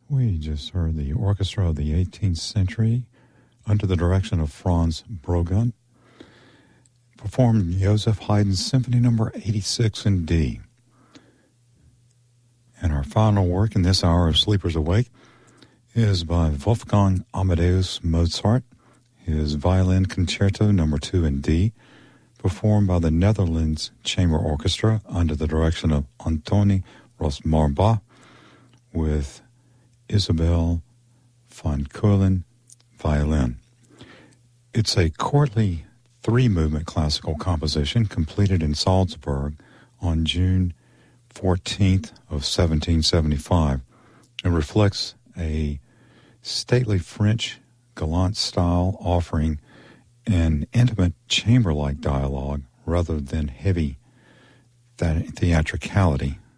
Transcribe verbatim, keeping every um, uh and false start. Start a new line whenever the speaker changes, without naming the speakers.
We just heard the orchestra of the eighteenth century under the direction of Franz Broggun performed Joseph Haydn's Symphony Number eighty-six in D. And our final work in this hour of Sleepers Awake is by Wolfgang Amadeus Mozart, his Violin Concerto Number two in D, performed by the Netherlands Chamber Orchestra under the direction of Antoni Rosmarbach with Isabel van Keulen violin. It's a courtly three-movement classical composition completed in Salzburg on June fourteenth of seventeen seventy-five. It reflects a stately French galant style offering an intimate chamber-like dialogue rather than heavy theatricality